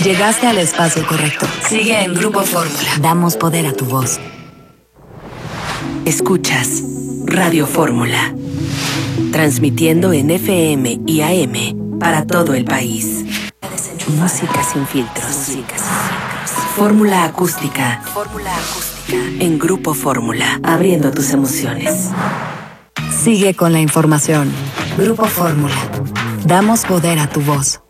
Llegaste al espacio correcto. Sigue en Grupo Fórmula. Damos poder a tu voz. Escuchas Radio Fórmula, transmitiendo en FM y AM para todo el país. Música sin filtros. Fórmula acústica. En Grupo Fórmula, abriendo tus emociones. Sigue con la información. Grupo Fórmula. Damos poder a tu voz.